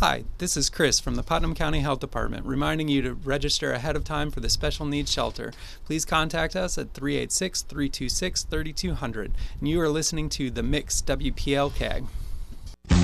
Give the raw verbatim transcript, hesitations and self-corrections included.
Hi, this is Chris from the Putnam County Health Department reminding you to register ahead of time for the Special Needs Shelter. Please contact us at three eight six, three two six, three two zero zero. And you are listening to The Mix W P L K.